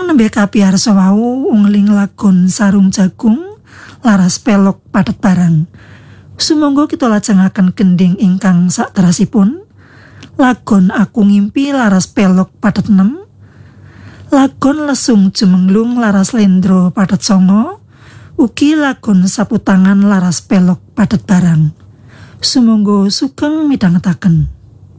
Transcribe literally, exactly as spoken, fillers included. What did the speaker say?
nembe kapiarsa wau ungling lagon sarung jagung laras pelok padet barang. Sumangga kita lajengaken gending ingkang sakterasipun. Lagon aku ngimpi laras pelok padet enem. Lagon lesung jumenglung laras lendro padet songo. Ugi lagon sapu tangan laras pelok padet barang. Sumangga sugeng midhangetaken.